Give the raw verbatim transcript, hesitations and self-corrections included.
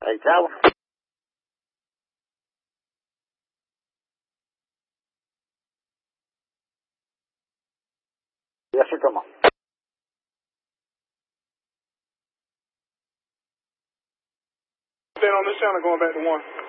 Hey, Tower. Yes, sir, come on. Stay on this channel going back to one.